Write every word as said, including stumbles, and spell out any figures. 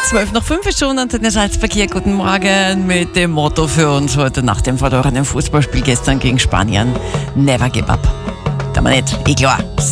zwölf nach fünf ist schon und der Salzverkehr. Guten Morgen mit dem Motto für uns heute nach dem verlorenen Fußballspiel gestern gegen Spanien. Never give up. Da man nicht, eh klar.